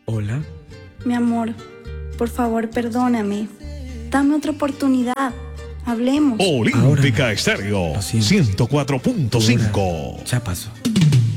Hola. Mi amor, por favor, perdóname. Dame otra oportunidad. Hablemos. Olímpica Estéreo Lo siento. 104.5. Ya pasó.